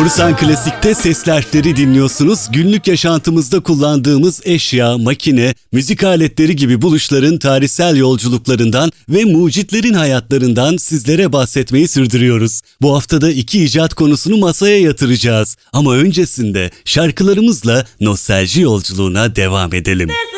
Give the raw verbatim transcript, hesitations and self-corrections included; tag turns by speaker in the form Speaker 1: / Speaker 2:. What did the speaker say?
Speaker 1: Borusan Klasik'te Sesli Harfleri dinliyorsunuz. Günlük yaşantımızda kullandığımız eşya, makine, müzik aletleri gibi buluşların tarihsel yolculuklarından ve mucitlerin hayatlarından sizlere bahsetmeyi sürdürüyoruz. Bu haftada iki icat konusunu masaya yatıracağız. Ama öncesinde şarkılarımızla nostalji yolculuğuna devam edelim.